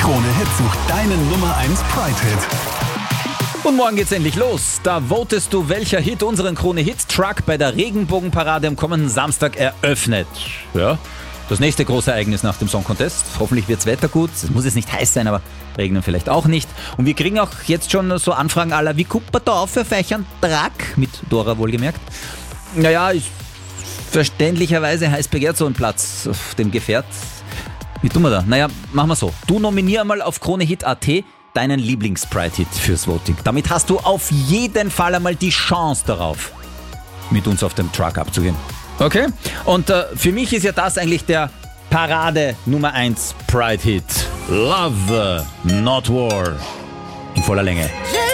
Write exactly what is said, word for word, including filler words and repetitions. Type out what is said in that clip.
Krone Hit sucht deinen Nummer eins Pride-Hit. Und morgen geht's endlich los. Da votest du, welcher Hit unseren Krone-Hit-Truck bei der Regenbogenparade am kommenden Samstag eröffnet. Ja, das nächste große Ereignis nach dem Song Contest. Hoffentlich wird's Wetter gut. Es muss jetzt nicht heiß sein, aber regnen vielleicht auch nicht. Und wir kriegen auch jetzt schon so Anfragen aller, wie guckt man da auf für euch einen Truck? Mit Dora wohlgemerkt. Naja, ist verständlicherweise heiß begehrt so ein Platz auf dem Gefährt. Wie tun wir da? Naja, machen wir so. Du nominier mal auf kronehit punkt at deinen Lieblings-Pride-Hit fürs Voting. Damit hast du auf jeden Fall einmal die Chance darauf, mit uns auf dem Truck abzugehen. Okay? Und äh, für mich ist ja das eigentlich der Parade Nummer eins Pride-Hit. Love, Not War. In voller Länge.